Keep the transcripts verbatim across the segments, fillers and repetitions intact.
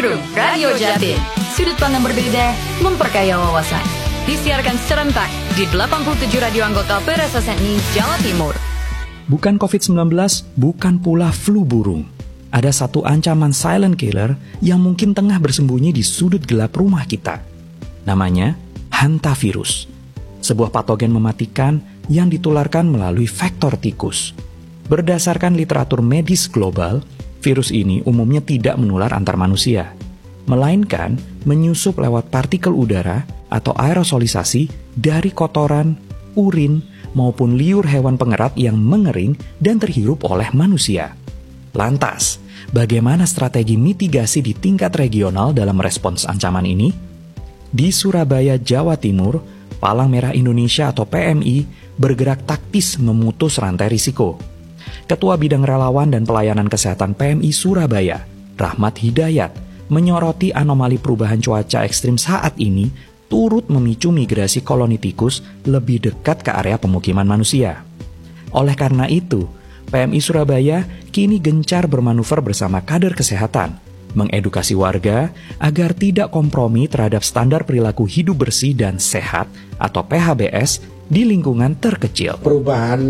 Spektrum Radio Jatim. Sudut pandang berbeda, memperkaya wawasan. Disiarkan serentak di delapan puluh tujuh radio anggota P R S S N I Jawa Timur. Bukan covid sembilan belas, bukan pula flu burung. Ada satu ancaman silent killer yang mungkin tengah bersembunyi di sudut gelap rumah kita. Namanya hantavirus. Sebuah patogen mematikan yang ditularkan melalui vektor tikus. Berdasarkan literatur medis global, virus ini umumnya tidak menular antar manusia, melainkan menyusup lewat partikel udara atau aerosolisasi dari kotoran, urin, maupun liur hewan pengerat yang mengering dan terhirup oleh manusia. Lantas, bagaimana strategi mitigasi di tingkat regional dalam respons ancaman ini? Di Surabaya, Jawa Timur, Palang Merah Indonesia atau P M I bergerak taktis memutus rantai risiko. Ketua Bidang Relawan dan Pelayanan Kesehatan P M I Surabaya, Rahmat Hidayat, menyoroti anomali perubahan cuaca ekstrim saat ini turut memicu migrasi koloni tikus lebih dekat ke area pemukiman manusia. Oleh karena itu, P M I Surabaya kini gencar bermanuver bersama kader kesehatan, mengedukasi warga agar tidak kompromi terhadap standar perilaku hidup bersih dan sehat atau P H B S di lingkungan terkecil. Perubahan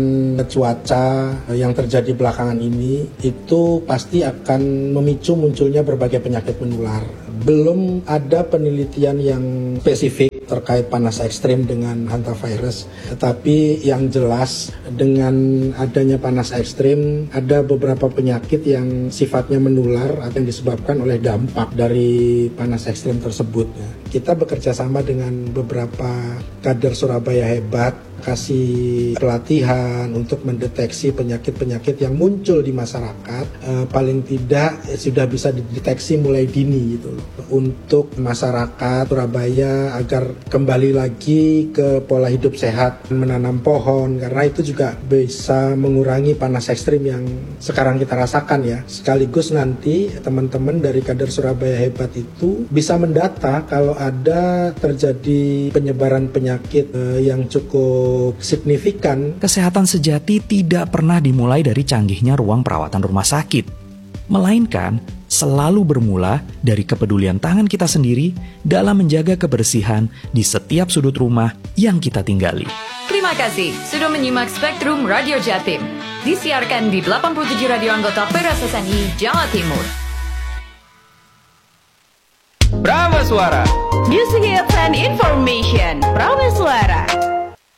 cuaca yang terjadi belakangan ini itu pasti akan memicu munculnya berbagai penyakit menular. Belum ada penelitian yang spesifik terkait panas ekstrim dengan hantavirus, tetapi yang jelas dengan adanya panas ekstrim ada beberapa penyakit yang sifatnya menular atau yang disebabkan oleh dampak dari panas ekstrim tersebut. Kita bekerja sama dengan beberapa kader Surabaya hebat, kasih pelatihan untuk mendeteksi penyakit-penyakit yang muncul di masyarakat, e, paling tidak e, sudah bisa dideteksi mulai dini gitu loh. Untuk masyarakat Surabaya agar kembali lagi ke pola hidup sehat, menanam pohon, karena itu juga bisa mengurangi panas ekstrim yang sekarang kita rasakan ya. Sekaligus nanti teman-teman dari kader Surabaya hebat itu bisa mendata kalau ada terjadi penyebaran penyakit e, yang cukup signifikan. Kesehatan sejati tidak pernah dimulai dari canggihnya ruang perawatan rumah sakit, melainkan selalu bermula dari kepedulian tangan kita sendiri dalam menjaga kebersihan di setiap sudut rumah yang kita tinggali. Terima kasih sudah menyimak Spektrum Radio Jatim. Disiarkan di delapan puluh tujuh radio anggota P R S S N I Jawa Timur. Prama Suara. Music Hits and Information. Prama Suara.